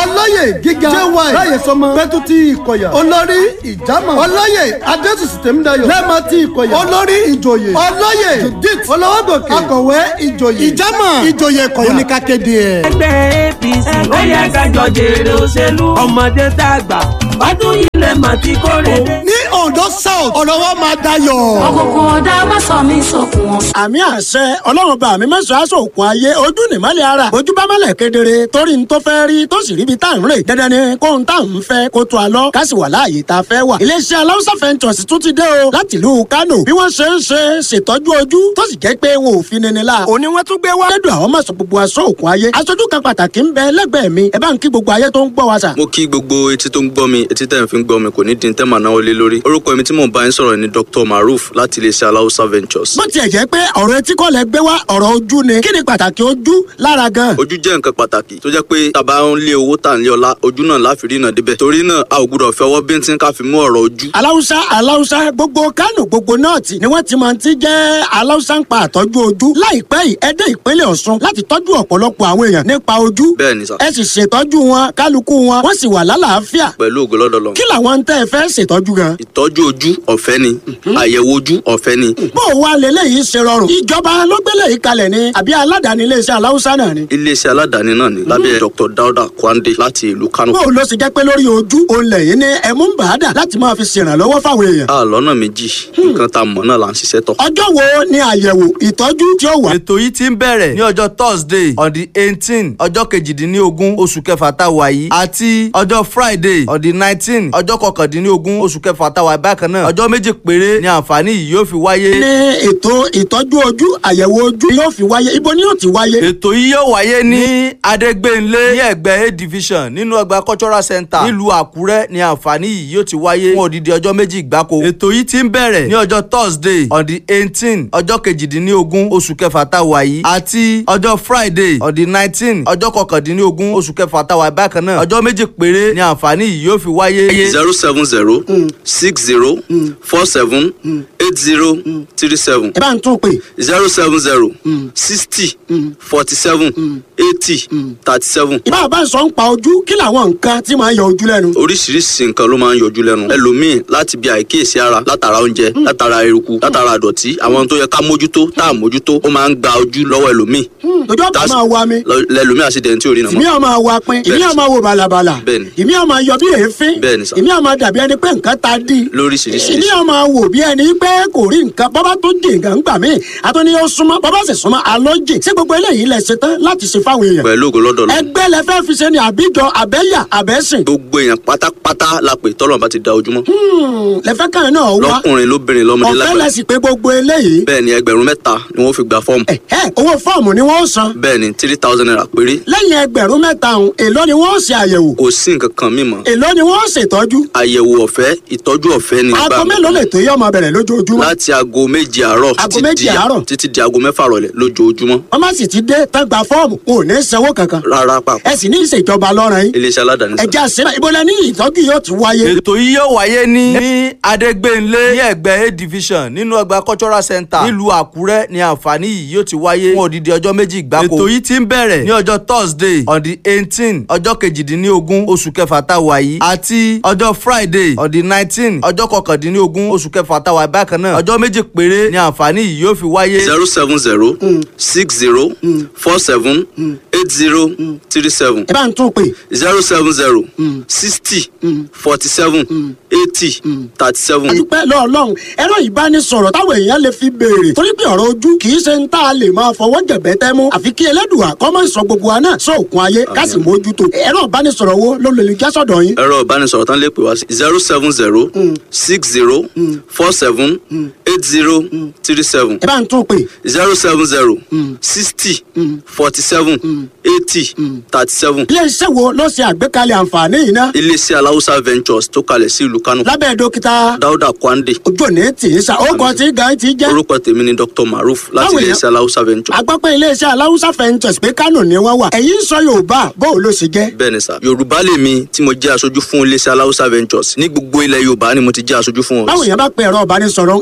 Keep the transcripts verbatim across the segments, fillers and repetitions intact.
olóyè gíga jẹ́wàá láyé sọmọ pẹ́tù ti ìkọ̀yà olórí ìjàmọ̀ olóyè adésùsì tèmídayọ̀ lẹ́ẹ̀ma ti ìkọ̀yà olórí ìjòyè olóyè judith olówódòkè akọ̀wé ìjòyè ìjàmọ̀ ìjòyè ìkọ̀yà oníkàkéde ẹ̀. ẹgbẹ́ A P C ó yẹ kájọ jèrè òṣèlú ọmọdé tàgbà ọdún yìí lè mà ti kórè. ní Ondo South ọ̀rọ̀ wa máa dayọ̀. òkùnkùn ọ̀dà má sọ mí sókun wọn. àmì àṣẹ ọlọ́run bá mi mẹ́sàn-án aṣọ òkun ayé ojú nìmọ́lẹ̀ ara ojú bá mọ́lẹ̀ kedere torí n tó fẹ́ rí tó sì ríbi tá à ń rè dandan ni kó n tá à ń fẹ́ kó tó a lọ ká sì wà láàyè tá a fẹ́ wà. iléeṣẹ́ aláwùsá fẹ́ntọ̀sì tún ti dé o láti ìlú Kánò bí wọ́n ṣe ń ṣe ṣètọ́jú ojú tó sì jẹ́ pé wọn ò fi nini la. òní wọ́n tún gbé wá. lẹ́dùn àwọn mọ̀sán gbogbo aṣọ òkun ayé aṣojú kan pàtàkì ń bẹ lẹ́gbẹ̀ẹ́ mi ẹ bá ń kí gbogbo ayé tó ń gbọ́ wa sà. mo kí gbogbo etí tó ń gbọ́ mi etí tẹ̀ ń fi ń gbọ́ mi kò ní dín tẹ́ màá náwó lé lórí. orúkọ mi tí mò ń bá yín sọ̀rọ̀ ni Doctor Maruf láti iléeṣẹ́ aláwùsá ventures. bó tiẹ̀ jẹ́ pé ọ̀rọ̀ etí kọ́ lẹ gbé wá ọ̀rọ̀ ojú ni kí ni pàtàkì ojú lára gan. ojú jẹ́ nǹkan pàtàkì tó jẹ́ pé tàbá ń lé owó tà ń lé ọlá ojú náà láfi rí náà débẹ̀ torí náà a ò gbúdọ̀ fẹ́ ọwọ́ bíntín ká fi mú ọ̀rọ̀ ojú. aláwùsá aláwùsá gbogbo Kánò gbogbo nọ́ọ̀tì ni wọ́n ti máa ti jẹ́ aláwùsá ń pa àtọ́jú ojú láìpẹ́ yìí ẹ dé ìpínlẹ̀ Ọ̀ṣun láti tọ́jú ọ̀pọ̀lọpọ̀ àwọn èèyàn nípa ojú. bẹ́ẹ̀ ni sà. ẹ sì ṣètọ́jú wọn kálukú wọn wọ́n sì wà lálàáfíà. pẹ̀lú ògo lọ́dọ̀ Ọlọ́run. kí làwọn tẹ́ ẹ fẹ́ ṣètọ́jú gan. ìtọ́jú ojú ọ̀fẹ́ ni àyẹ̀wò ojú ọ̀fẹ́ ni. bó o wá lélẹ́yìí ṣe rọrùn ìjọba ló gbélé yìí kalẹ̀ ni àbí aládàáni iléeṣẹ́ aláwùsá náà ni. iléeṣẹ́ aládàáni náà ni lábẹ́ Doctor Dauda Kwande láti ìlú Kánò. bó o ló ṣe jẹ́ pé lórí ojú òun lẹ́yìn ní ẹ̀mú ń bàádà láti máa fi ṣèrànlọ́wọ́ fáwọn èèyàn. a lọ́nà méjì nǹkan tá a mọ̀ náà là ń ṣiṣẹ́ tọ̀. ọjọ́ wo ni àyẹ̀wò ìtọ́jú tí ó wà. ètò yìí ti ń bẹ̀rẹ̀ ní ọjọ́ Thursday on the eighteen ọjọ́ kejìdínlógún oṣù kẹfà tá a wà yìí àti ọjọ́ Friday on the nineteen ọjọ́ kọkàndínlógún oṣù kẹfà tá a wà bákan náà ọjọ́ méjì péré ni àǹfààní yìí yóò fi wáyé. ní ètò ìtọ́jú ojú àyẹ̀wò ojú yóò fi wáyé ibo ni yóò ti wáyé. ètò yìí yóò wáyé ní Adégbénlé ní ẹ̀gbẹ́ A division nínú ọgbà cultural center nílùú Àkúrẹ́ ni àǹfààní yìí yóò ti wáyé fún odidi ọjọ́ méjì gbáko. ètò yìí ti ń bẹ̀rẹ̀ ní ọjọ́ Thursday on the eighteen ọjọ́ kejìdínlógún oṣù kẹfà tá a wà yìí àti ọjọ́ Friday on the nineteen ọjọ́ kọkàndínlógún oṣù kẹfà tá a wà bákan náà ọjọ́ méjì péré ni àǹfààní yìí yóò fi wáyé. zero seven zero six zero four seven eight zero three seven. ẹ bá ń tún pè. zero seven zero sixty forty seven eighty thirty seven. ìbá bá ń sọ ń pa ojú kí làwọn nǹkan tí máa ń yọ ojú lẹ́nu. oríṣiríṣi nǹkan ló máa ń yọjú lẹ́nu ẹlòmíì láti bí àìkíyèsí ara látara oúnjẹ látara eruku látara àdọ̀tí àwọn tó yẹ ká mójútó tá à mójútó ó máa ń gba ojú lọ́wọ́ ẹlòmíì. ojú ọ̀pá máa wa mi. lẹ́lòmíì àṣìdẹ̀ tí ò rí nà mọ́. ìmí ọmọ wa pin ìmí ọmọ wo bàlàbàlà ìmí ọmọ yọ bí èéfín ìmí ọmọ dàbí ẹni pé nǹkan ta dí. lóríṣiríṣi. ìmí ọmọ wò bí ẹni pé kò rí nǹkan bọ́bá tó dé nǹkan gbà mí àtúní ó súnmọ́ bọ́bá sì súnmọ́ alójì ṣé gbogbo eléyìí lẹ ṣe tán láti ṣe fáwọn èèyàn. pẹ̀lú ògo lọ́dọ̀ Ọlọ́run. ẹgbẹ́ lẹ fẹ́ fi ṣe ni àbíjọ àbẹ́yà àbẹ́sìn. gbogbo èèyàn pátápátá la pè tọ́lọ̀ bá ti da ojúmọ́. lẹ́fẹ́ kan náà wá lọ́kùnrin lóbìnrin lọ́mọdé lágbàá. ọ̀fẹ́ lẹ sì pé gbogbo eléyìí. bẹ́ẹ̀ ni ẹgbẹ̀rún mẹ́ta ni wọ́n fi gba fọ́ọ̀mù. ẹ ẹ owó fọ́ọ̀mù ni wọ́n san. bẹ́ẹ̀ ni three thousand naira péré. lẹ́yìn ẹgbẹ̀rún mẹ́ta ọ̀hún èló ni wọ́n ṣe àyẹ̀wò. kò sí nǹkan kan mímọ́. èló ni wọ́n ṣètọ́jú. àyẹ̀wò ọ̀fẹ́ ìtọ́jú ọ̀fẹ́ ni. aago mélòó lè tó yẹ ọmọ bẹ̀rẹ̀ lójoojúmọ́. láti aago méje àárọ̀ aago méje àárọ̀ títí di aago mẹ́fà rọ̀lẹ́ lójoojúmọ́. wọ́n má sì ti dé tán gba fọ́ọ̀mù kò ní sanwó kankan. rárá pàpọ̀. ẹ sì ní ìṣèjọba lọ́rùn yín. iléeṣẹ́ aládàáni. ẹ já síra ibo lẹ ní ìtọ́jú yóò ti wáyé. ètò yìí yóò wáyé ní ní Adégbénlé ní ẹ̀gbẹ́ A division nínú ọgbà cultural center nílùú Àkúrẹ́ ni àǹfààní yìí yóò ti wáyé fún odidi ọjọ́ méjì gbáko. ètò yìí ti ń bẹ̀rẹ̀ ní ọjọ́ Thursday on the eighteen ọjọ́ kejìdínlógún oṣù kẹfà tá a wà yìí àti ọjọ́ Friday on the nineteen ọjọ́ kọkàndínlógún oṣù kẹfà tá a wà bákan náà ọjọ́ méjì péré ni àǹfààní yìí yóò fi wáyé. zero seven zero six zero four seven eight zero three seven. ẹ bá ń tún pè. zero seven zero sixty forty seven eighty thirty seven. àdúpẹ́ lọ́ọ̀lọ́hún ẹ̀rọ ìbánisọ̀rọ̀ táwọn èèyàn lè fi béèrè torí pé ọ̀rọ̀ ojú kì í ṣe ń tá a lè máa fọwọ́ jẹ̀bẹ́ tẹ́ mú àfi kí Ẹlẹ́dùà kó máa sọ gbogbo wa náà sóòkun ayé ká sì mójútó ẹ̀rọ ìbánisọ̀rọ̀ wo ló lè já sọ̀dọ̀ yín. ẹ̀rọ ìbánisọ̀rọ̀ tán lè pè wá sí zero seven zero six zero four seven eight zero three seven. ẹ bá ń tún pè. zero seven zero sixty forty seven eighty thirty seven. iléeṣẹ́ wo ló ṣe àgbékalẹ̀ àǹfààní yìí náà. iléeṣẹ́ aláwùsá ventures tó kalẹ̀ sí ìlú Kánò. lábẹ́ dókítà Dauda Kwande. ojú òní tì í sa orúkọ tí gan ti jẹ́. orúkọ tèmi ni Doctor Maruf láti iléeṣẹ́ aláwùsá ventures. agbápẹ́ iléeṣẹ́ aláwùsá ventures pé Kánò ni wọ́n wà. ẹ̀yin sọ Yorùbá bó ló ṣe jẹ́. bẹ́ẹ̀ni sà Yorùbá lèmi tí mo jẹ́ aṣojú fún iléeṣẹ́ aláwùsá ventures ní gbogbo ilẹ̀ Yorùbá ni mo ti jẹ́ aṣojú fún wọn. báwo yẹn bá pe ẹ̀rọ ìbánisọ̀rọ̀ ẹ̀yin lẹ́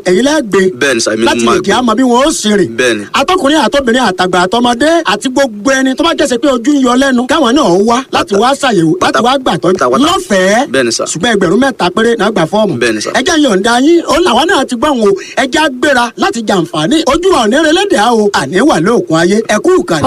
gbé bẹ́ẹ̀ni sà èmi ni láti mo lè máa jẹ́ àmọ́ bí wọ́n ó sì rìn. bẹ́ẹ̀ni. atọkùnrin àtọbìnrin àtàgbà àtọmọdé àti gbogbo ẹni tó bá jẹ́sẹ̀ pé ojú ń yọ lẹ́nu káwọn náà wá láti wá ṣàyẹ̀wò láti wá gbàtọ́jú pátápátá. lọ́fẹ̀ẹ́. bẹ́ẹ̀ni sà. ṣùgbọ́n ẹgbẹ̀rún mẹ́ta péré náà gbà fọ́ọ̀mù. bẹ́ẹ̀ni sà. ẹjẹ́ yọ̀ǹda yín ó làwọn náà ti gbọ́n o ẹjẹ́ á gbéra láti jàǹfààní ojú wa ò ní relẹ́dẹ̀ẹ́ o àní wà lóòkun ayé ẹ̀kú ìkànnì.